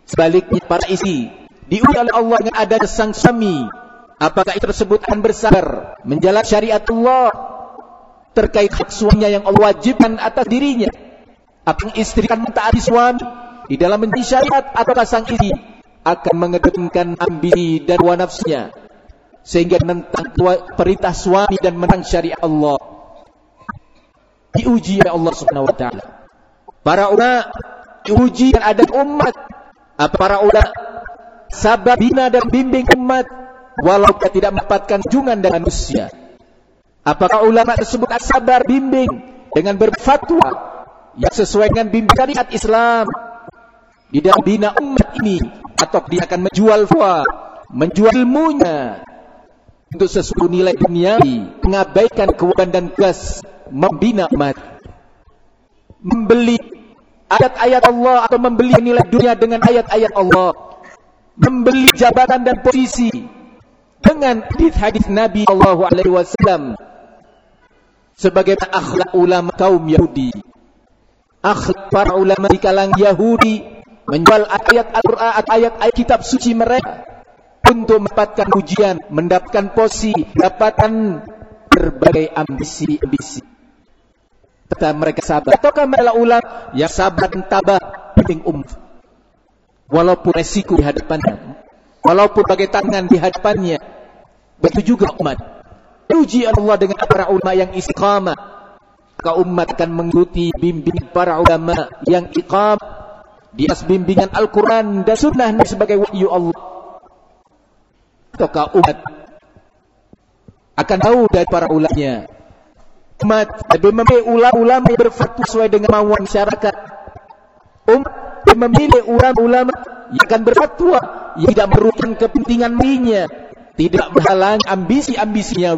Sebaliknya para istri diuji oleh Allah dengan adanya sang suami, apakah itu tersebut akan bersabar menjalankan syariat Allah terkait hak suaminya yang Allah wajibkan atas dirinya? Apakah istri akan mentaati suami di dalam menjadi syariat, ataukah sang istri akan mengedepankan ambisi dan hawa nafsunya sehingga menentang perintah suami dan menentang syariat Allah? Diuji oleh Allah Subhanahu wa taala. Para ulama diuji dan ada umat. Apa para ulama sabar bina dan bimbing umat walau dia tidak mendapatkan junjungan dari manusia? Apakah ulama tersebut sabar bimbing dengan berfatwa yang sesuai dengan bimbing syariat Islam di dalam bina umat ini, atau dia akan menjual fatwa, menjual ilmunya untuk sesuatu nilai duniawi, mengabaikan kewajiban dan tugas membina umat, membeli ayat-ayat Allah atau membeli nilai dunia dengan ayat-ayat Allah, membeli jabatan dan posisi dengan hadis Nabi sallallahu alaihi wasallam, sebagaimana akhlak ulama kaum Yahudi, akhlak para ulama di kalangan Yahudi menjual ayat Al-Qur'an, ayat-ayat kitab suci mereka untuk mendapatkan ujian, mendapatkan posisi, mendapatkan berbagai ambisi. Kata mereka sabar. Ataukah mereka ulama yang sabar dan tabah bimbing umat, walaupun resiko di hadapannya, walaupun bagai tangan di hadapannya? Begitu juga umat diuji Allah dengan para ulama yang istiqamah. Maka umat akan mengikuti bimbing para ulama yang iqamah di atas bimbingan Al-Quran dan Sunnah sebagai wahyu Allah. Ataukah umat akan tahu dari para ulamanya? Umat lebih memilih ulama-ulama yang berfatwa sesuai dengan kemauan masyarakat. Umat lebih memilih ulama-ulama yang akan berfatwa yang tidak merugikan kepentingan dirinya, tidak menghalangi ambisi-ambisinya.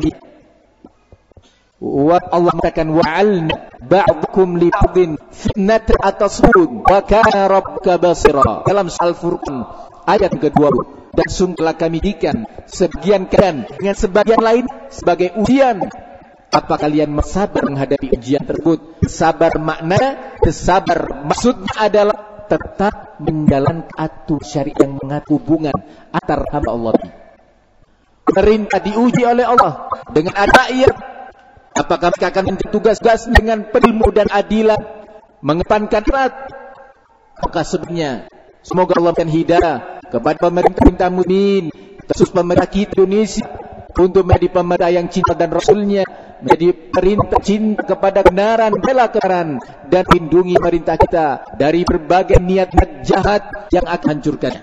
Wa Allah mengatakan wa'alna ba'dukum li ba'din fitnatan atasun wa kana rabbuka basira, dalam Al-Furqan ayat ke-20. Dan sungguhlah kami jadikan sebagian kalian dengan sebagian lain sebagai ujian. Apa kalian bersabar menghadapi ujian tersebut? Sabar makna, sabar maksudnya adalah tetap menjalankan aturan syariat yang mengatur hubungan antar hamba Allah. Perintah diuji oleh Allah dengan ada ayat. Apakah mereka akan menjadi tugas-tugas dengan ilmu dan adilan, mengedepankan syariat? Maka sebenarnya semoga Allah memberikan hidayah kepada pemerintah muslimin, khusus pemerintah kita Indonesia, untuk menjadi pemerintah yang cinta dan Rasulnya, menjadi perintah cinta kepada kebenaran, bela kebenaran, dan lindungi pemerintah kita dari berbagai niat jahat yang akan hancurkan.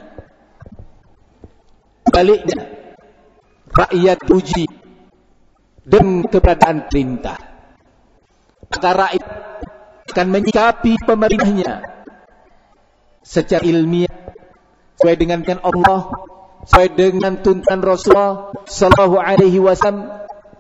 Baliknya, rakyat uji dengan keberadaan perintah, maka rakyat akan menyikapi pemerintahnya secara ilmiah, sesuai dengan Allah, sesuai dengan tuntunan Rasulullah sallallahu alaihi wasallam,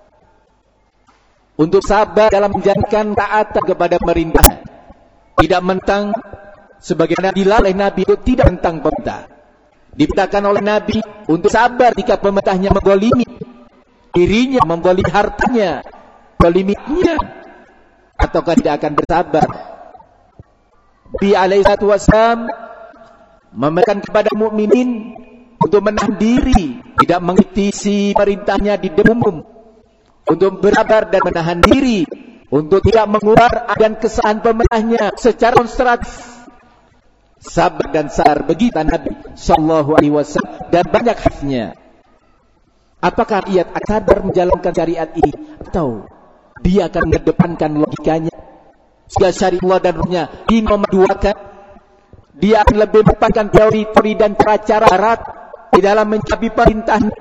untuk sabar dalam menjalankan taat kepada pemerintah, tidak mentang sebagaimana dilalui Nabi itu tidak mentang pemerintah. Diperintahkan oleh Nabi untuk sabar jika pemerintahnya menggolimi dirinya, menggolimi hartanya, menggoliminya, ataukah tidak akan bersabar? Nabi alaihi salatu wasallam memerintahkan kepada mukminin untuk menahan diri, tidak mengkritisi perintahnya di depan umum, untuk bersabar dan menahan diri, untuk tidak mengubar dan kesalahan pemerintahnya secara konstruktif. Sabar dan sabar begitu Nabi sallallahu alaihi wasallam, dan banyak hadisnya. Apakah rakyat akan sabar menjalankan syariat ini, atau dia akan mengedepankan logikanya sehingga syariat Allah dan ruhnya dinomorduakan? Dia akan lebih mengedepankan teori-teori dan cara-cara barat di dalam mencapai perintahnya,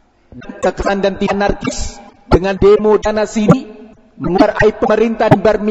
kekerasan dan anarkis dengan demo dan sini, menguar aib pemerintah di